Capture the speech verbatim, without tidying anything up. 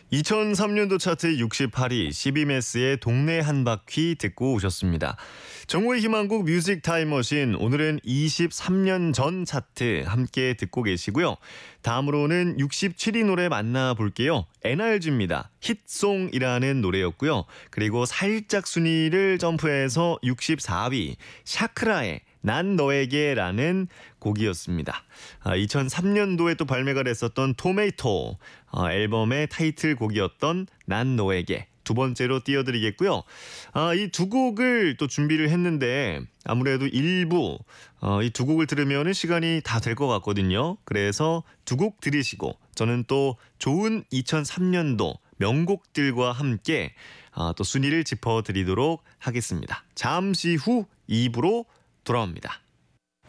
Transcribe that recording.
이천삼 년도 차트 육십팔 위 십이메스의 동네 한바퀴 듣고 오셨습니다. 정오의 희망곡 뮤직 타임머신, 오늘은 이십삼 년 전 차트 함께 듣고 계시고요. 다음으로는 육십칠 위 노래 만나볼게요. 엔알지입니다. hit송이라는 노래였고요. 그리고 살짝 순위를 점프해서 육십사 위 샤크라의 난 너에게라는 곡이었습니다. 아, 이천삼 년도에 또 발매가 됐었던 토메이토 아, 앨범의 타이틀곡이었던 난 너에게 두 번째로 띄워드리겠고요. 아, 이 두 곡을 또 준비를 했는데 아무래도 일부 어, 이 두 곡을 들으면 시간이 다 될 것 같거든요. 그래서 두 곡 들으시고 저는 또 좋은 이천삼 년도 명곡들과 함께 아, 또 순위를 짚어드리도록 하겠습니다. 잠시 후 이 부로 돌아옵니다.